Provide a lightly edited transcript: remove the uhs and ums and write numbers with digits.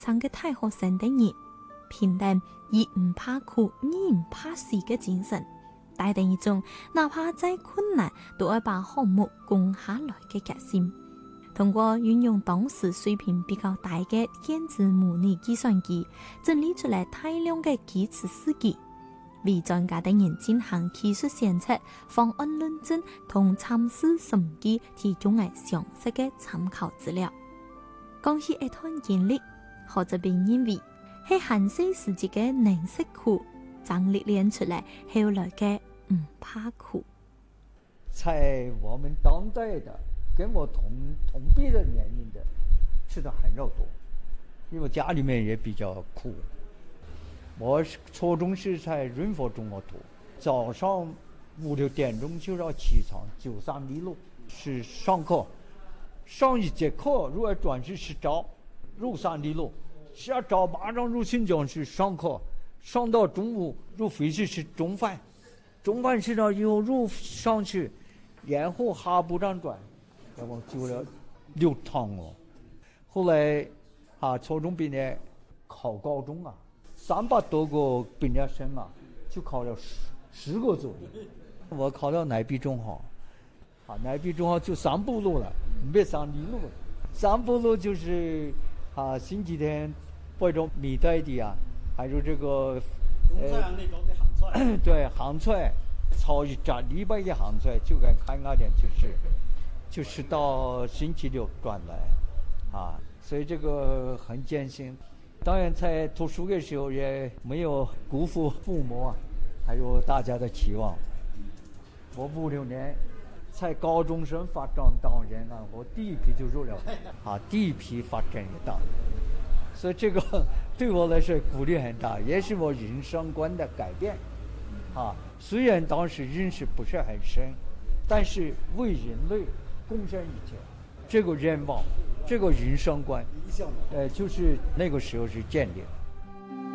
唱嘅太學生的人，平等而唔怕苦，而唔怕死嘅精神，帶定一種哪怕再困難都要把項目攻下來嘅決心。通過運用當時水平比較大嘅電子模擬計算機，整理出來大量嘅幾次試機，為專家等人進行技術檢測、方案論證同參試審計提供嘅詳細嘅參考資料。講起一段經歷，何澤斌認為係韓式時節嘅能食苦，將歷練出來後來嘅唔怕苦。 在我們當代的跟我同輩的年齡的吃的很少多，因為家裏面也比較苦。我初中是在潤佛中學讀，早上5、6點鐘就要起床，93里路是上課，上一節課如果轉去找入3里路，下早馬上入新疆去上課，上到中午入回去是中飯，中飯吃了以後入上去，然後哈部長轉。我走了6趟了，後來初中畢業考高中啊，300多個畢業生啊，就考了10個左右。我考到乃碧中學，乃碧中學就3步路了，沒3里路了。3步路就是星期天播種米袋的啊，還有這個對杭菜，炒一炸禮拜嘅杭菜，就跟看那點就是到星期六轉來，所以這個很艱辛。當然在讀書的時候也沒有辜負父母還有大家的期望。我5、6年在高中生發展黨員我第一批就入了第一批發展嘅黨，所以這個對我來說鼓勵很大，也是我人生觀的改變。雖然當時認識不是很深，但是為人類貢獻一切，這個願望，這個人生觀，就是那個時候是建立。